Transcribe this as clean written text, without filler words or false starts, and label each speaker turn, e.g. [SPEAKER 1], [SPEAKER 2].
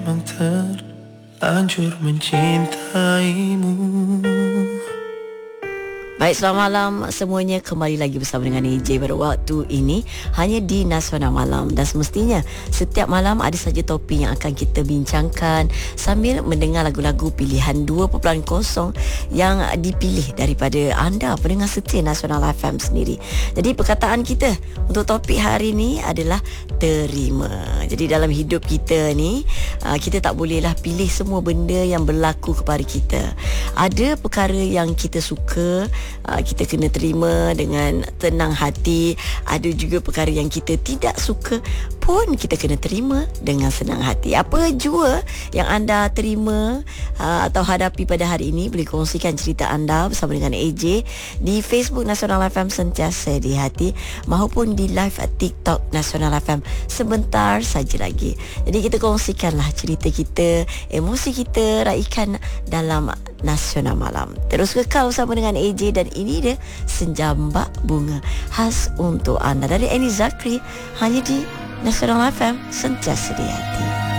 [SPEAKER 1] memang terlanjur mencintaimu.
[SPEAKER 2] Baik, selamat malam semuanya. Kembali lagi bersama dengan AJ pada waktu ini hanya di Nasional Malam. Dan semestinya setiap malam ada saja topik yang akan kita bincangkan sambil mendengar lagu-lagu pilihan 2.0 yang dipilih daripada anda, pendengar setia Nasional FM sendiri. Jadi perkataan kita untuk topik hari ini adalah terima. Jadi dalam hidup kita ni, kita tak bolehlah pilih semua benda yang berlaku kepada kita. Ada perkara yang kita suka, kita kena terima dengan tenang hati. Ada juga perkara yang kita tidak suka pun kita kena terima dengan senang hati. Apa jua yang anda terima atau hadapi pada hari ini, boleh kongsikan cerita anda bersama dengan AJ di Facebook Nasional FM Sentiasa di Hati maupun di live TikTok Nasional FM sebentar saja lagi. Jadi kita kongsikanlah cerita kita, emosi kita, raikan dalam Nasional Malam. Terus kekal bersama dengan AJ dan ini dia Senjambak Bunga khas untuk anda dari Eni Zakri hanya di Nasional FM Sentiasa di Hati.